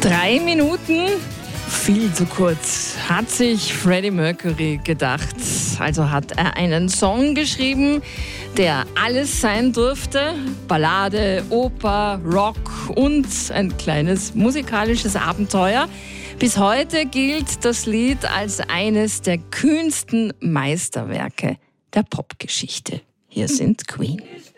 3 Minuten, viel zu kurz, hat sich Freddie Mercury gedacht. Also hat er einen Song geschrieben, der alles sein durfte. Ballade, Oper, Rock und ein kleines musikalisches Abenteuer. Bis heute gilt das Lied als eines der kühnsten Meisterwerke der Popgeschichte. Hier sind Queen.